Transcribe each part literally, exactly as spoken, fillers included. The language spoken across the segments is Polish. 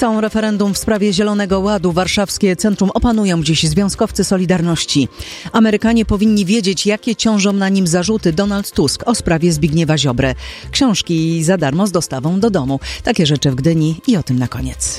Chcą referendum w sprawie Zielonego Ładu. Warszawskie centrum opanują dziś związkowcy Solidarności. Amerykanie powinni wiedzieć, jakie ciążą na nim zarzuty Donald Tusk o sprawie Zbigniewa Ziobry. Książki za darmo z dostawą do domu. Takie rzeczy w Gdyni i o tym na koniec.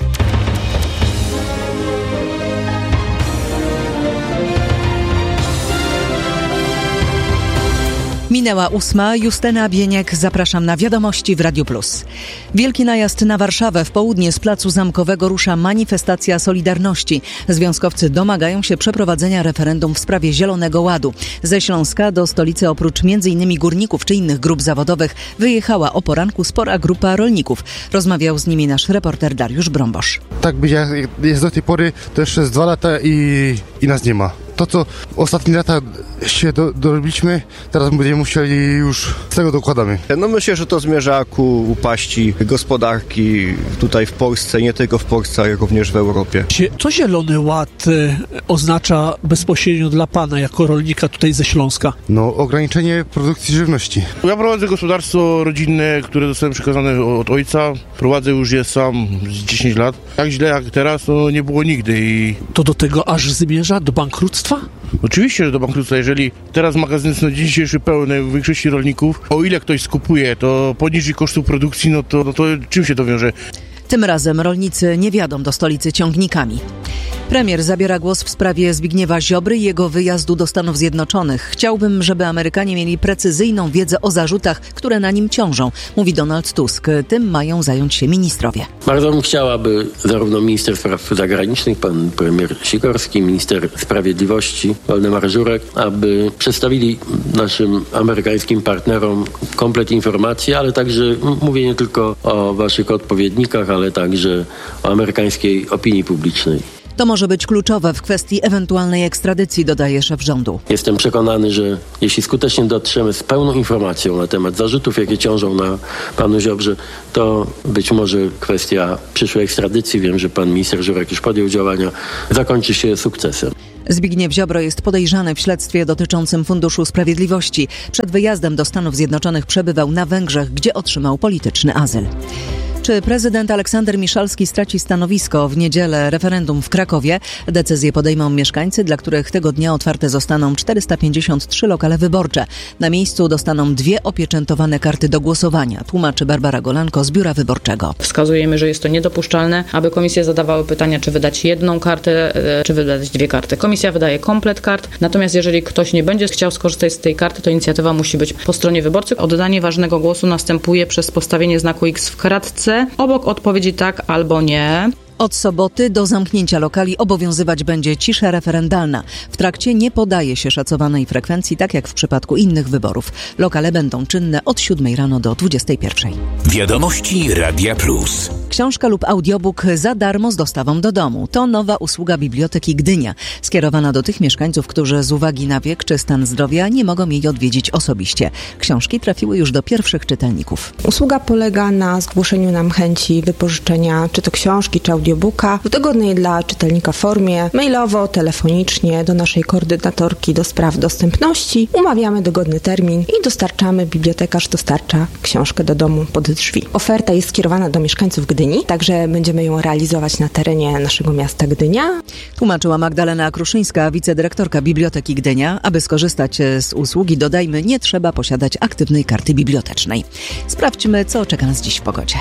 Minęła ósma. Justyna Bieniek. Zapraszam na Wiadomości w Radiu Plus. Wielki najazd na Warszawę. W południe z Placu Zamkowego rusza manifestacja Solidarności. Związkowcy domagają się przeprowadzenia referendum w sprawie Zielonego Ładu. Ze Śląska do stolicy oprócz między innymi górników czy innych grup zawodowych wyjechała o poranku spora grupa rolników. Rozmawiał z nimi nasz reporter Dariusz Brąbosz. Tak by jest do tej pory, to jeszcze z dwa lata i, i nas nie ma. To, co ostatnie lata się do, dorobiliśmy, teraz będziemy musieli już z tego dokładamy. No myślę, że to zmierza ku upaści gospodarki tutaj w Polsce, nie tylko w Polsce, ale również w Europie. Co Zielony Ład oznacza bezpośrednio dla pana jako rolnika tutaj ze Śląska? No ograniczenie produkcji żywności. Ja prowadzę gospodarstwo rodzinne, które zostało przekazane od ojca. Prowadzę już je sam z dziesięć lat. Tak źle jak teraz, to nie było nigdy. I... To do tego aż zmierza? Do bankructwa? Oczywiście, że do bankructwa. Jeżeli teraz magazyn jest na dzień dzisiejszy pełny w większości rolników, o ile ktoś skupuje to poniżej kosztów produkcji, no to, no to czym się to wiąże? Tym razem rolnicy nie wjadą do stolicy ciągnikami. Premier zabiera głos w sprawie Zbigniewa Ziobry i jego wyjazdu do Stanów Zjednoczonych. Chciałbym, żeby Amerykanie mieli precyzyjną wiedzę o zarzutach, które na nim ciążą, mówi Donald Tusk. Tym mają zająć się ministrowie. Bardzo bym chciała, aby zarówno minister spraw zagranicznych, pan premier Sikorski, minister sprawiedliwości, Waldemar Żurek, aby przedstawili naszym amerykańskim partnerom komplet informacji, ale także mówię nie tylko o waszych odpowiednikach, ale także o amerykańskiej opinii publicznej. To może być kluczowe w kwestii ewentualnej ekstradycji, dodaje szef rządu. Jestem przekonany, że jeśli skutecznie dotrzemy z pełną informacją na temat zarzutów, jakie ciążą na panu Ziobrze, to być może kwestia przyszłej ekstradycji, wiem, że pan minister Żurek już podjął działania, zakończy się sukcesem. Zbigniew Ziobro jest podejrzany w śledztwie dotyczącym Funduszu Sprawiedliwości. Przed wyjazdem do Stanów Zjednoczonych przebywał na Węgrzech, gdzie otrzymał polityczny azyl. Czy prezydent Aleksander Miszalski straci stanowisko? W niedzielę referendum w Krakowie. Decyzję podejmą mieszkańcy, dla których tego dnia otwarte zostaną czterysta pięćdziesiąt trzy lokale wyborcze. Na miejscu dostaną dwie opieczętowane karty do głosowania, tłumaczy Barbara Golanko z Biura Wyborczego. Wskazujemy, że jest to niedopuszczalne, aby komisje zadawały pytania, czy wydać jedną kartę, czy wydać dwie karty. Komisja wydaje komplet kart, natomiast jeżeli ktoś nie będzie chciał skorzystać z tej karty, to inicjatywa musi być po stronie wyborcy. Oddanie ważnego głosu następuje przez postawienie znaku X w kratce, obok odpowiedzi tak albo nie. Od soboty do zamknięcia lokali obowiązywać będzie cisza referendalna. W trakcie nie podaje się szacowanej frekwencji, tak jak w przypadku innych wyborów. Lokale będą czynne od siódmej rano do dwudziestej pierwszej. Wiadomości Radia Plus. Książka lub audiobook za darmo z dostawą do domu. To nowa usługa Biblioteki Gdynia, skierowana do tych mieszkańców, którzy z uwagi na wiek czy stan zdrowia nie mogą jej odwiedzić osobiście. Książki trafiły już do pierwszych czytelników. Usługa polega na zgłoszeniu nam chęci wypożyczenia czy to książki, czy audiobooka w dogodnej dla czytelnika formie, mailowo, telefonicznie do naszej koordynatorki do spraw dostępności. Umawiamy dogodny termin i dostarczamy, bibliotekarz dostarcza książkę do domu pod drzwi. Oferta jest skierowana do mieszkańców Gdyni, także będziemy ją realizować na terenie naszego miasta Gdynia. Tłumaczyła Magdalena Kruszyńska, wicedyrektorka Biblioteki Gdynia. Aby skorzystać z usługi, dodajmy, nie trzeba posiadać aktywnej karty bibliotecznej. Sprawdźmy, co czeka nas dziś w pogodzie.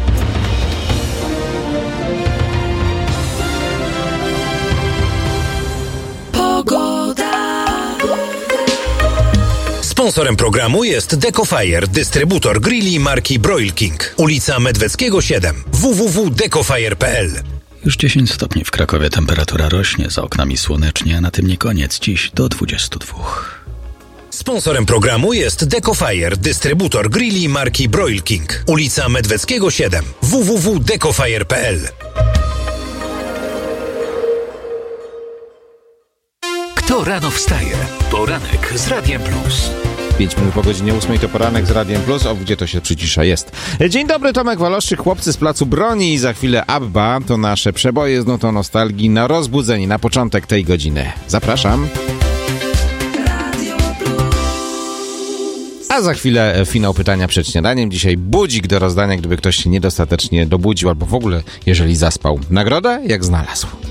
Sponsorem programu jest Decofire, dystrybutor grilli marki Broil King. Ulica Medweckiego siedem. w w w kropka decofire kropka p l. Już dziesięć stopni w Krakowie, temperatura rośnie, za oknami słonecznie, a na tym nie koniec, dziś do dwudziestu dwóch. Sponsorem programu jest Decofire, dystrybutor grilli marki Broil King. Ulica Medweckiego siedem. w w w kropka decofire kropka p l. Kto rano wstaje? Poranek z Radiem Plus. pięć minut po godzinie ósmej to poranek z Radiem Plus. O, gdzie to się przycisza jest. Dzień dobry, Tomek Waloszczyk, chłopcy z Placu Broni i za chwilę Abba. To nasze przeboje z nutą nostalgii na rozbudzenie, na początek tej godziny. Zapraszam. A za chwilę finał pytania przed śniadaniem. Dzisiaj budzik do rozdania, gdyby ktoś się niedostatecznie dobudził albo w ogóle, jeżeli zaspał. Nagrodę jak znalazł.